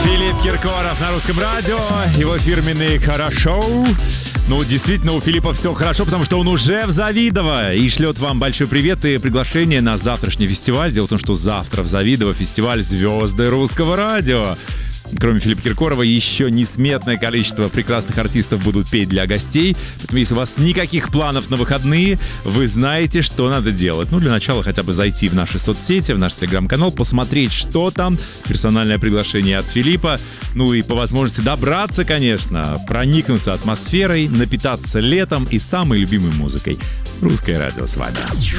Филипп Киркоров на Русском радио. Его фирменный «Хорошо». Ну, действительно, у Филиппа все хорошо, потому что он уже в Завидово и шлет вам большой привет и приглашение на завтрашний фестиваль. Дело в том, что завтра в Завидово фестиваль «Звезды Русского радио». Кроме Филиппа Киркорова, еще несметное количество прекрасных артистов будут петь для гостей. Поэтому, если у вас никаких планов на выходные, вы знаете, что надо делать. Ну, для начала хотя бы зайти в наши соцсети, в наш телеграм-канал, посмотреть, что там. Персональное приглашение от Филиппа. Ну и по возможности добраться, конечно, проникнуться атмосферой, напитаться летом и самой любимой музыкой. Русское радио с вами.